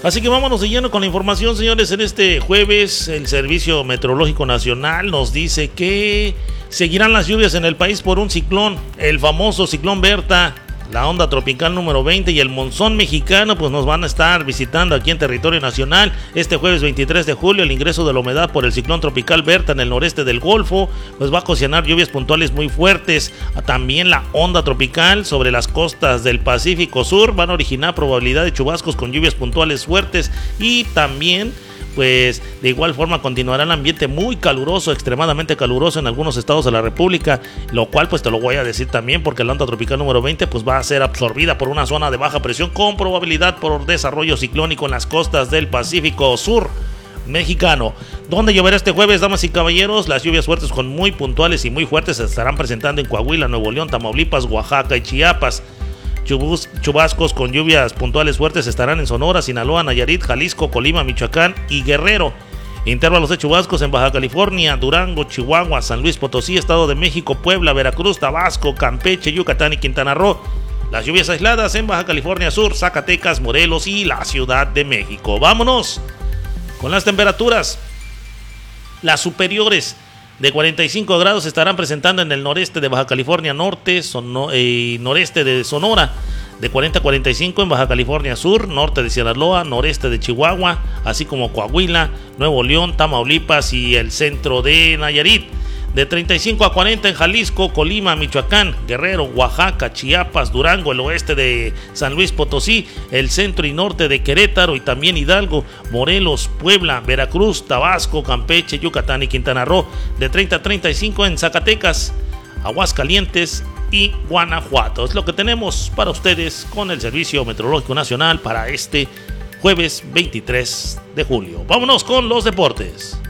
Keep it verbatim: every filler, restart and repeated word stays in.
Así que vámonos de lleno con la información, señores. En este jueves, el Servicio Meteorológico Nacional nos dice que seguirán las lluvias en el país por un ciclón, el famoso ciclón Berta, la onda tropical número veinte y el monzón mexicano, pues nos van a estar visitando aquí en territorio nacional. Este jueves veintitrés de julio, el ingreso de la humedad por el ciclón tropical Berta en el noreste del Golfo, pues va a ocasionar lluvias puntuales muy fuertes. También la onda tropical sobre las costas del Pacífico Sur van a originar probabilidad de chubascos con lluvias puntuales fuertes, y también pues de igual forma continuará el ambiente muy caluroso, extremadamente caluroso en algunos estados de la República, lo cual pues te lo voy a decir también porque la onda tropical número veinte pues va a ser absorbida por una zona de baja presión con probabilidad por desarrollo ciclónico en las costas del Pacífico Sur mexicano. ¿Dónde lloverá este jueves, damas y caballeros? Las lluvias fuertes con muy puntuales y muy fuertes se estarán presentando en Coahuila, Nuevo León, Tamaulipas, Oaxaca y Chiapas. Chubascos con lluvias puntuales fuertes estarán en Sonora, Sinaloa, Nayarit, Jalisco, Colima, Michoacán y Guerrero. Intervalos de chubascos en Baja California, Durango, Chihuahua, San Luis Potosí, Estado de México, Puebla, Veracruz, Tabasco, Campeche, Yucatán y Quintana Roo. Las lluvias aisladas en Baja California Sur, Zacatecas, Morelos y la Ciudad de México. Vámonos con las temperaturas. Las superiores de cuarenta y cinco grados se estarán presentando en el noreste de Baja California Norte y eh, noreste de Sonora, de cuarenta a cuarenta y cinco en Baja California Sur, norte de Sinaloa, noreste de Chihuahua, así como Coahuila, Nuevo León, Tamaulipas y el centro de Nayarit. De treinta y cinco a cuarenta en Jalisco, Colima, Michoacán, Guerrero, Oaxaca, Chiapas, Durango, el oeste de San Luis Potosí, el centro y norte de Querétaro y también Hidalgo, Morelos, Puebla, Veracruz, Tabasco, Campeche, Yucatán y Quintana Roo. De treinta a treinta y cinco en Zacatecas, Aguascalientes y Guanajuato. Es lo que tenemos para ustedes con el Servicio Meteorológico Nacional para este jueves veintitrés de julio. Vámonos con los deportes.